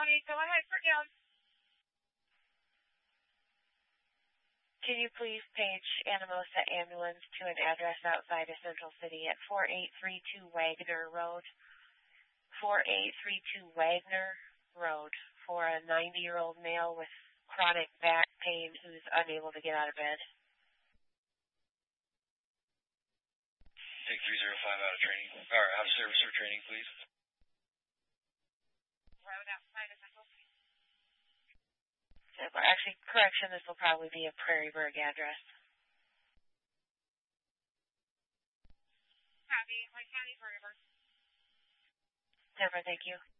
County, go ahead for down. Can you please page Anamosa Ambulance to an address outside of Central City at 4832 Wagner Road? 4832 Wagner Road for a 90-year-old male with chronic back pain who's unable to get out of bed. Take 305 out of training, or out of service for training, please. Road outside of Central City. Actually, correction, this will probably be a Prairie Burg address. Copy, Lake County, Prairie Burg. Never, thank you.